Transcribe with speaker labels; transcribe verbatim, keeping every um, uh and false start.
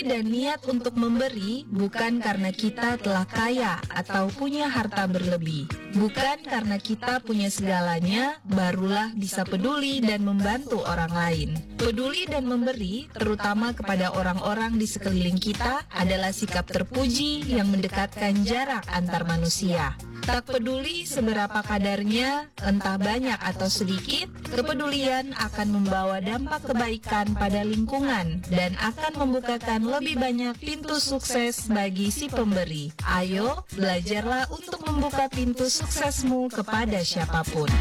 Speaker 1: Peduli dan niat untuk memberi bukan karena kita telah kaya atau punya harta berlebih. Bukan karena kita punya segalanya, barulah bisa peduli dan membantu orang lain. Peduli dan memberi, terutama kepada orang-orang di sekeliling kita, adalah sikap terpuji yang mendekatkan jarak antar manusia. Tak peduli seberapa kadarnya, entah banyak atau sedikit, kepedulian akan membawa dampak kebaikan pada lingkungan dan akan membukakan lebih banyak pintu sukses bagi si pemberi. Ayo, belajarlah untuk membuka pintu suksesmu kepada siapapun.